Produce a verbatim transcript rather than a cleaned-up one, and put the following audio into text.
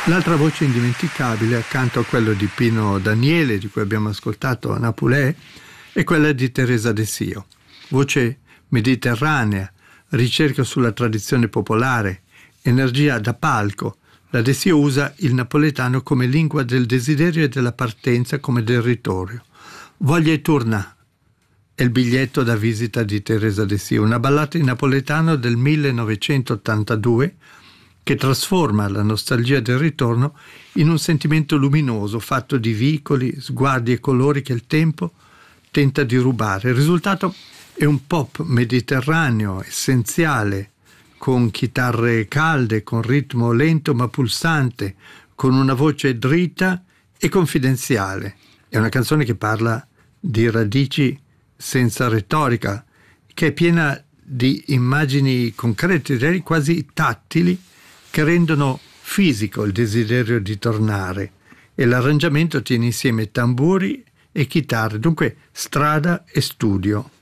L'altra voce indimenticabile, accanto a quello di Pino Daniele, di cui abbiamo ascoltato Napulè, è quella di Teresa De Sio. Voce mediterranea, ricerca sulla tradizione popolare, energia da palco. La De Sio usa il napoletano come lingua del desiderio e della partenza come del ritorno. Voglia e torna è il biglietto da visita di Teresa De Sio, una ballata in napoletano del millenovecentottantadue che trasforma la nostalgia del ritorno in un sentimento luminoso, fatto di vicoli, sguardi e colori che il tempo tenta di rubare. Il risultato è un pop mediterraneo, essenziale, con chitarre calde, con ritmo lento ma pulsante, con una voce dritta e confidenziale. È una canzone che parla di radici senza retorica, che è piena di immagini concrete, direi quasi tattili, che rendono fisico il desiderio di tornare, e l'arrangiamento tiene insieme tamburi e chitarre, dunque strada e studio.